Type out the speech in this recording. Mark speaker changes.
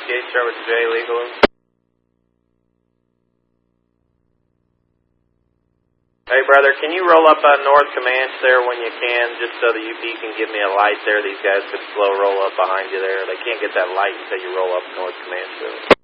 Speaker 1: 58, start with J, legal. Hey, brother, can you roll up North Comanche there when you can, just so the UP can give me a light there? These guys could slow roll up behind you there. They can't get that light until you roll up North Comanche.